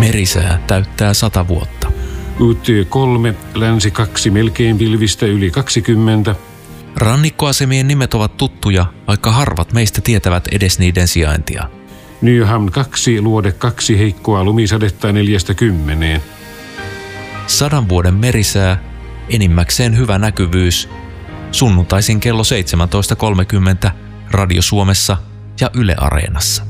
merisää täyttää 100 vuotta. UT3, länsi 2, melkein pilvistä yli 20. Rannikkoasemien nimet ovat tuttuja, vaikka harvat meistä tietävät edes niiden sijaintia. Nyhamn 2, luode 2, heikkoa lumisadetta 4–10. 100 vuoden merisää, enimmäkseen hyvä näkyvyys. Sunnuntaisin kello 17.30 Radio Suomessa ja Yle Areenassa.